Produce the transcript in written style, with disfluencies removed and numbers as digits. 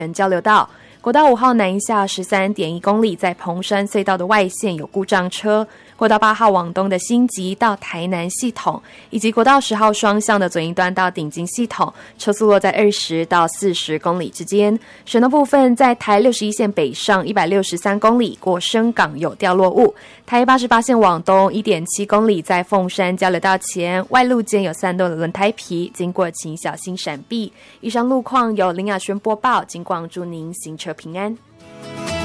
交流道。国道5号南下 13.1 公里，在彭山隧道的外线有故障车。国道8号往东的新集到台南系统，以及国道10号双向的左营端到顶金系统，车速落在20到40公里之间。省道部分，在台61线北上163公里，过深港有掉落物；台88线往东 1.7 公里，在凤山交流道前外路间有3段的轮胎皮，经过请小心闪避。以上路况由林雅轩播报，警广祝您行车平安。